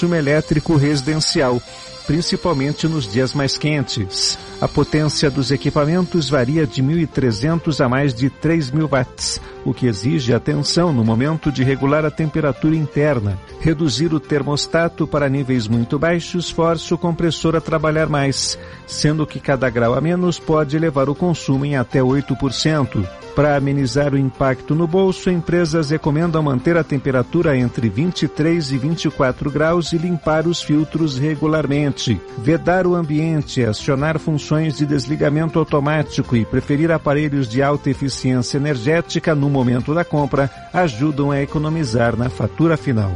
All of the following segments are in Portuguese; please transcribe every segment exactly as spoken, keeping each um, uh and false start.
consumo elétrico residencial, principalmente nos dias mais quentes. A potência dos equipamentos varia de mil e trezentos a mais de três mil watts, o que exige atenção no momento de regular a temperatura interna. Reduzir o termostato para níveis muito baixos força o compressor a trabalhar mais, sendo que cada grau a menos pode elevar o consumo em até oito por cento. Para amenizar o impacto no bolso, empresas recomendam manter a temperatura entre vinte e três e vinte e quatro graus e limpar os filtros regularmente. Vedar o ambiente, acionar funções de desligamento automático e preferir aparelhos de alta eficiência energética no momento da compra ajudam a economizar na fatura final.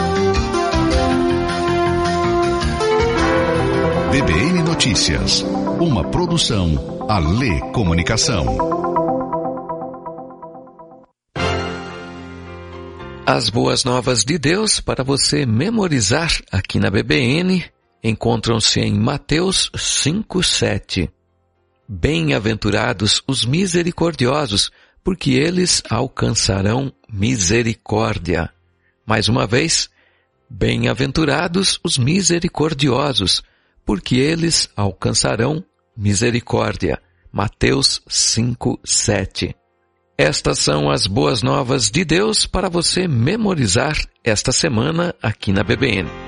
B B N Notícias, uma produção Alê Comunicação. As boas novas de Deus para você memorizar aqui na B B N encontram-se em Mateus cinco, sete. Bem-aventurados os misericordiosos, porque eles alcançarão misericórdia. Mais uma vez, bem-aventurados os misericordiosos, porque eles alcançarão misericórdia. Mateus cinco, sete. Estas são as boas novas de Deus para você memorizar esta semana aqui na B B N.